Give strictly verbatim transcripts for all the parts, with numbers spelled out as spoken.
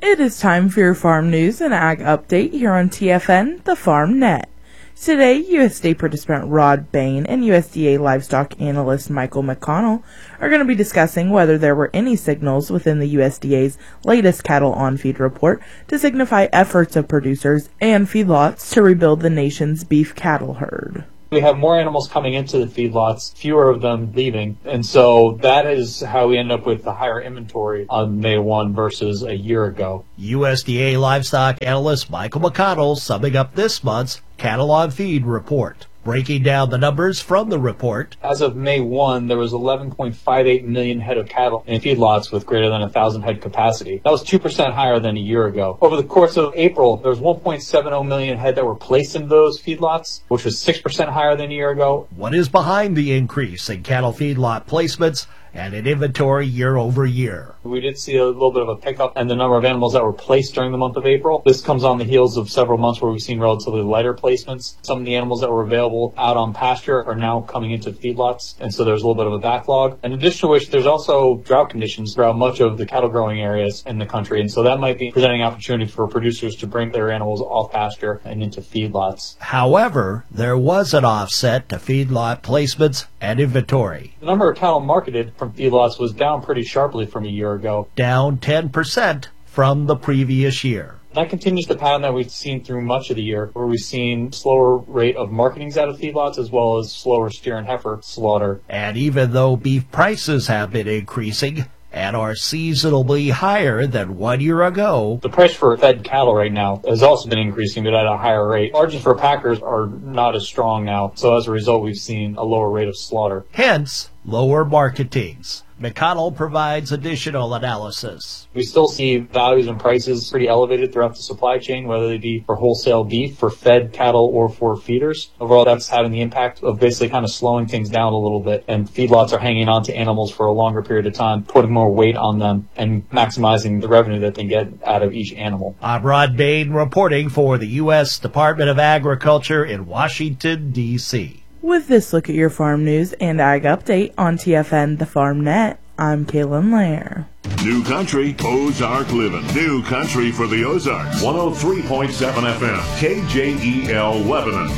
It is time for your farm news and ag update here on T F N, the Farm Net. Today, U S D A participant Rod Bain and U S D A livestock analyst Michael McConnell are going to be discussing whether there were any signals within the U S D A's latest cattle on feed report to signify efforts of producers and feedlots to rebuild the nation's beef cattle herd. We have more animals coming into the feedlots, fewer of them leaving, and so that is how we end up with the higher inventory on May first versus a year ago. U S D A livestock analyst Michael McConnell summing up this month's cattle on feed report. Breaking down the numbers from the report. As of May first, there was eleven point five eight million head of cattle in feedlots with greater than one thousand head capacity. That was two percent higher than a year ago. Over the course of April, there was one point seven zero million head that were placed in those feedlots, which was six percent higher than a year ago. What is behind the increase in cattle feedlot placements and in inventory year over year? We did see a little bit of a pickup in the number of animals that were placed during the month of April. This comes on the heels of several months where we've seen relatively lighter placements. Some of the animals that were available out on pasture are now coming into feedlots, and so there's a little bit of a backlog. In addition to which, there's also drought conditions throughout much of the cattle growing areas in the country, and so that might be presenting opportunity for producers to bring their animals off pasture and into feedlots. However, there was an offset to feedlot placements and inventory. The number of cattle marketed from feedlots was down pretty sharply from a year ago. Down ten percent from the previous year. That continues the pattern that we've seen through much of the year, where we've seen slower rate of marketings out of feedlots as well as slower steer and heifer slaughter. And even though beef prices have been increasing and are seasonably higher than one year ago, the price for fed cattle right now has also been increasing, but at a higher rate. Margins for packers are not as strong now, so as a result, we've seen a lower rate of slaughter. Hence, lower marketings. McConnell provides additional analysis. We still see values and prices pretty elevated throughout the supply chain, whether they be for wholesale beef, for fed cattle, or for feeders. Overall, that's having the impact of basically kind of slowing things down a little bit, and feedlots are hanging on to animals for a longer period of time, putting more weight on them and maximizing the revenue that they get out of each animal. I'm Rod Bain reporting for the U S Department of Agriculture in Washington, D C With this look at your farm news and ag update on T F N, the Farm Net, I'm Kaylin Lair. New Country, Ozark Living. New Country for the Ozarks. one oh three point seven F M, K J E L Lebanon.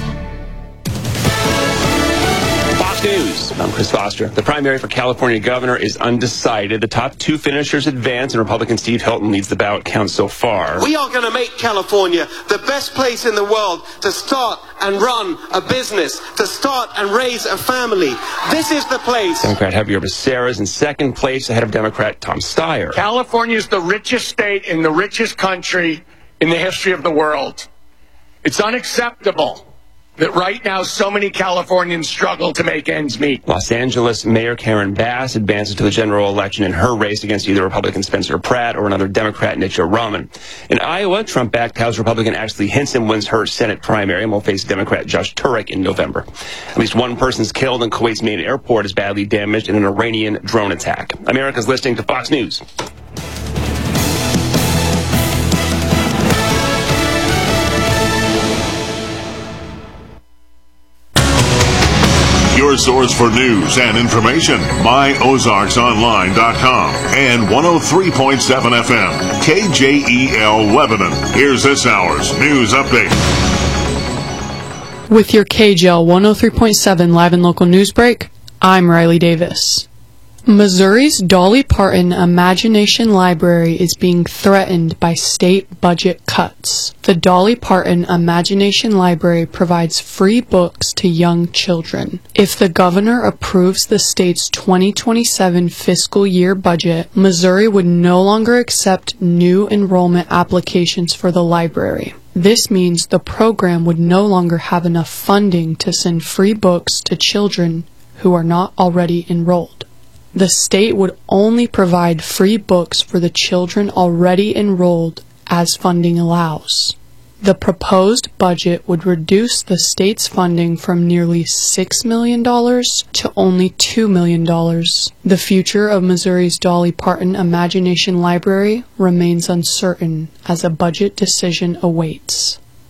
Fox News. I'm Chris Foster. The primary for California governor is undecided. The top two finishers advance, and Republican Steve Hilton leads the ballot count so far. We are going to make California the best place in the world to start and run a business, to start and raise a family. This is the place. Democrat Javier Becerra is in second place ahead of Democrat Tom Steyer. California is the richest state in the richest country in the history of the world. It's unacceptable that right now so many Californians struggle to make ends meet. Los Angeles Mayor Karen Bass advances to the general election in her race against either Republican Spencer Pratt or another Democrat Nick Rahman. In Iowa, Trump-backed House Republican Ashley Hinson wins her Senate primary and will face Democrat Josh Turek in November. At least one person's killed, and Kuwait's main airport is badly damaged in an Iranian drone attack. America's listening to Fox News. Your source for news and information, my ozarks online dot com and one oh three point seven F M, K J E L Lebanon. Here's this hour's news update. With your K J L one oh three point seven live and local news break, I'm Riley Davis. Missouri's Dolly Parton Imagination Library is being threatened by state budget cuts. The Dolly Parton Imagination Library provides free books to young children. If the governor approves the state's twenty twenty-seven fiscal year budget, Missouri would no longer accept new enrollment applications for the library. This means the program would no longer have enough funding to send free books to children who are not already enrolled. The state would only provide free books for the children already enrolled as funding allows. The proposed budget would reduce the state's funding from nearly six million dollars to only two million dollars. The future of Missouri's Dolly Parton Imagination Library remains uncertain as a budget decision awaits.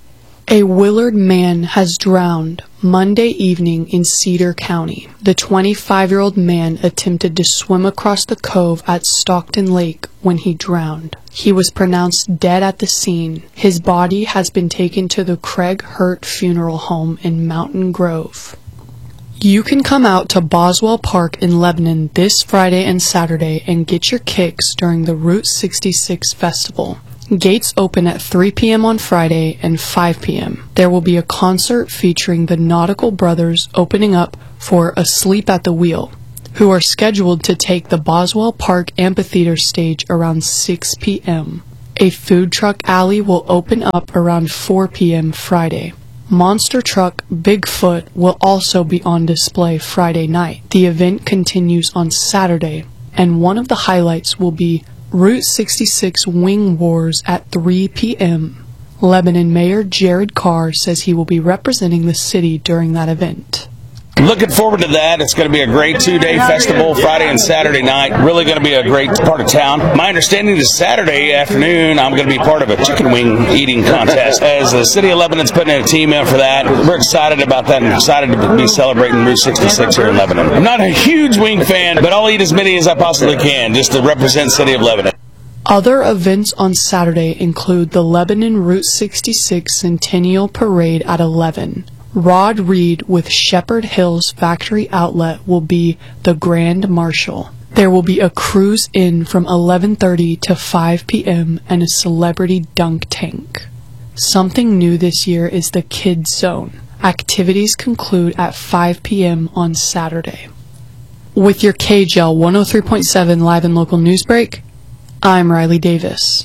A Willard man has drowned Monday evening in Cedar County. The twenty-five-year-old man attempted to swim across the cove at Stockton Lake when he drowned. He was pronounced dead at the scene. His body has been taken to the Craig Hurt Funeral Home in Mountain Grove. You can come out to Boswell Park in Lebanon this Friday and Saturday and get your kicks during the Route sixty-six Festival. Gates open at three p.m. on Friday and five p.m. There will be a concert featuring the Nautical Brothers opening up for Asleep at the Wheel, who are scheduled to take the Boswell Park Amphitheater stage around six p.m. A food truck alley will open up around four p.m. Friday. Monster truck Bigfoot will also be on display Friday night. The event continues on Saturday, and one of the highlights will be Route sixty-six Wing Wars at three p.m. Lebanon Mayor Jared Carr says he will be representing the city during that event. Looking forward to that. It's going to be a great two-day festival, Friday and Saturday night. Really going to be a great part of town. My understanding is Saturday afternoon, I'm going to be part of a chicken wing eating contest. As the city of Lebanon's putting in a team in for that, we're excited about that and excited to be celebrating Route sixty-six here in Lebanon. I'm not a huge wing fan, but I'll eat as many as I possibly can just to represent the city of Lebanon. Other events on Saturday include the Lebanon Route sixty-six Centennial Parade at eleven. Rod Reed with Shepherd Hills Factory Outlet will be the Grand Marshal. There will be a cruise in from eleven thirty to five p.m. and a celebrity dunk tank. Something new this year is the Kids Zone. Activities conclude at five p.m. on Saturday. With your K J L one oh three point seven live and local news break, I'm Riley Davis.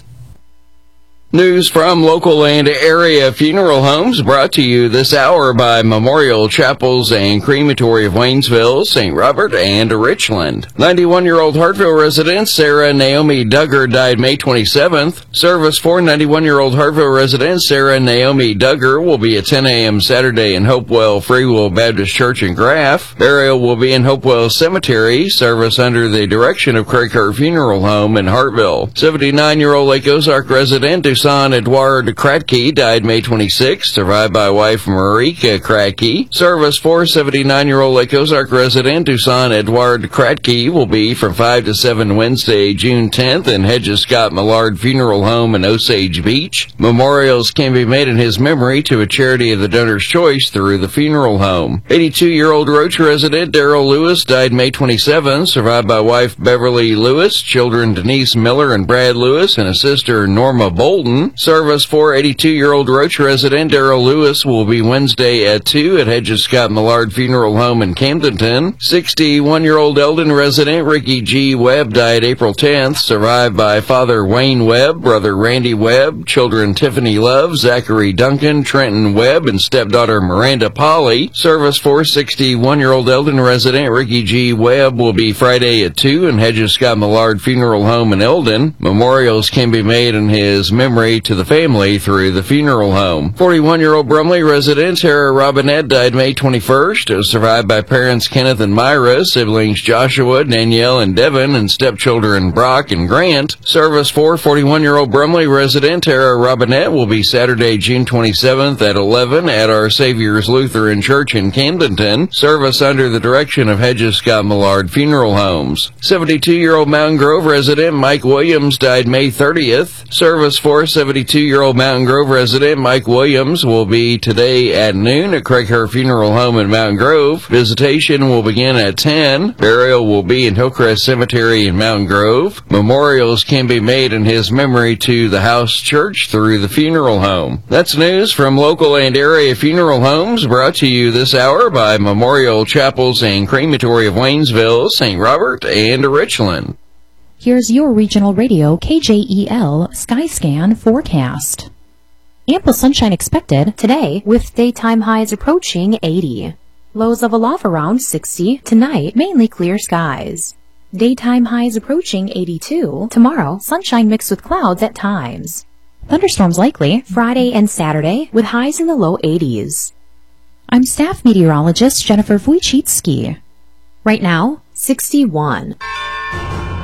News from local and area funeral homes brought to you this hour by Memorial Chapels and Crematory of Waynesville, Saint Robert, and Richland. ninety-one-year-old Hartville resident Sarah Naomi Duggar died May twenty-seventh. Service for ninety-one-year-old Hartville resident Sarah Naomi Duggar will be at ten a.m. Saturday in Hopewell Free Will Baptist Church in Graff. Burial will be in Hopewell Cemetery. Service under the direction of Craig Hurt Funeral Home in Hartville. seventy-nine-year-old Lake Ozark resident Dusan Edward Kratke died May twenty-sixth, survived by wife Marika Kratke. Service for seventy-nine-year-old Lake Ozark resident Dusan Edward Kratke will be from five to seven Wednesday, June tenth in Hedges Scott Millard Funeral Home in Osage Beach. Memorials can be made in his memory to a charity of the donor's choice through the funeral home. eighty-two-year-old Roach resident Daryl Lewis died May twenty-seventh, survived by wife Beverly Lewis, children Denise Miller and Brad Lewis, and a sister Norma Bolton. Service for eighty-two-year-old Roach resident Daryl Lewis will be Wednesday at two at Hedges Scott Millard Funeral Home in Camdenton. sixty-one-year-old Eldon resident Ricky G. Webb died April tenth, survived by father Wayne Webb, brother Randy Webb, children Tiffany Love, Zachary Duncan, Trenton Webb, and stepdaughter Miranda Polly. Service for sixty-one-year-old Eldon resident Ricky G. Webb will be Friday at two in Hedges Scott Millard Funeral Home in Eldon. Memorials can be made in his memory to the family through the funeral home. forty-one-year-old Brumley resident Sarah Robinette died May twenty-first, survived by parents Kenneth and Myra, siblings Joshua, Danielle, and Devin, and stepchildren Brock and Grant. Service for forty-one-year-old Brumley resident Sarah Robinette will be Saturday, June twenty-seventh at eleven at Our Savior's Lutheran Church in Camdenton. Service under the direction of Hedges Scott Millard Funeral Homes. seventy-two-year-old Mountain Grove resident Mike Williams died May thirtieth. Service for seventy-two-year-old Mountain Grove resident Mike Williams will be today at noon at Craig Hurt Funeral Home in Mountain Grove. Visitation will begin at ten. Burial will be in Hillcrest Cemetery in Mountain Grove. Memorials can be made in his memory to the House Church through the funeral home. That's news from local and area funeral homes brought to you this hour by Memorial Chapels and Crematory of Waynesville, Saint Robert, and Richland. Here's your regional radio K J E L Skyscan forecast. Ample sunshine expected today with daytime highs approaching eighty. Lows level off around sixty. Tonight, mainly clear skies. Daytime highs approaching eighty-two. Tomorrow, sunshine mixed with clouds at times. Thunderstorms likely Friday and Saturday with highs in the low eighties. I'm staff meteorologist Jennifer Wojcicki. Right now, sixty-one.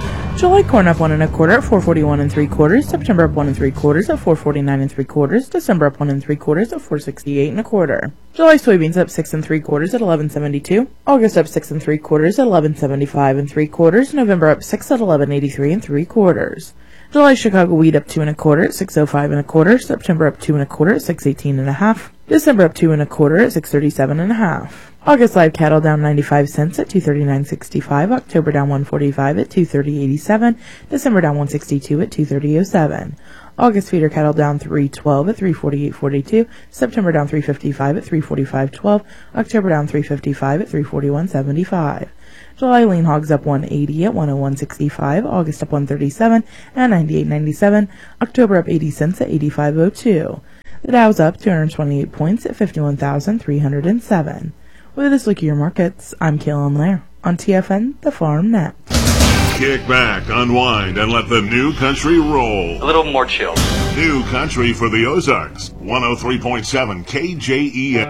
July corn up one and a quarter at four forty-one and three quarters. September up one and three quarters at four forty-nine and three quarters. December up one and three quarters at four sixty-eight and a quarter. July soybeans up six and three quarters at eleven seventy-two. August up six and three quarters at eleven seventy-five and three quarters. November up six at eleven eighty-three and three quarters. July Chicago wheat up two and a quarter at six oh five and a quarter. September up two and a quarter at six eighteen and a half. December up two and a quarter at six thirty-seven and a half. August live cattle down ninety-five cents at two thirty-nine sixty-five. October down one forty-five at two thirty eighty-seven. December down one sixty-two at two thirty oh seven. August feeder cattle down three twelve at three forty-eight forty-two. September down three fifty-five at three forty-five twelve. October down three fifty-five at three forty-one seventy-five. July lean hogs up one eighty at one oh one sixty-five. August up one thirty-seven at ninety-eight ninety-seven. October up eighty cents at eighty-five oh two. The Dow's up two hundred twenty-eight points at fifty-one thousand three hundred seven. With this look at your markets, I'm Kaylin Lair on T F N, the Farm Net. Kick back, unwind, and let the new country roll. A little more chill. New country for the Ozarks. one oh three point seven K J E L.